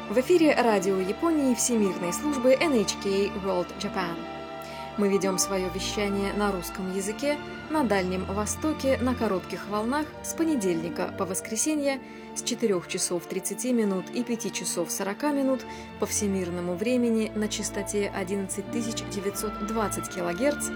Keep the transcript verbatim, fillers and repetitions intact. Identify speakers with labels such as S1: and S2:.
S1: В эфире радио Японии Всемирной службы эн эйч кей World Japan. Мы ведем свое вещание на русском языке на Дальнем Востоке на коротких волнах с понедельника по воскресенье с четырёх часов тридцати минут и пяти часов сорока минут по всемирному времени на частоте одиннадцать тысяч девятьсот двадцать килогерц